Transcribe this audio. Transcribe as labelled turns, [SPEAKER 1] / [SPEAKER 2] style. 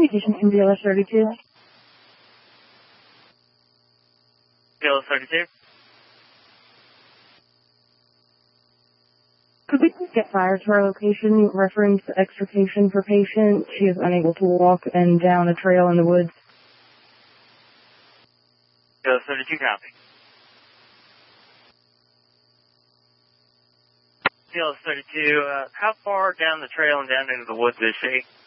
[SPEAKER 1] communication from DLS 32.
[SPEAKER 2] DLS 32.
[SPEAKER 1] Could we please get fire to our location, reference extrication for patient? She is unable to walk and down a trail in the woods.
[SPEAKER 2] DLS 32, copy. DLS 32, how far down the trail and down into the woods is she?